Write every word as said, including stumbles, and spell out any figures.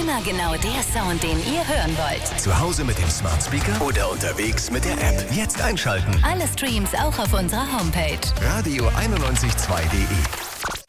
Immer genau der Sound, den ihr hören wollt. Zu Hause mit dem Smart Speaker oder unterwegs mit der App. Jetzt einschalten. Alle Streams auch auf unserer Homepage. Radio einundneunzig Komma zwei punkt de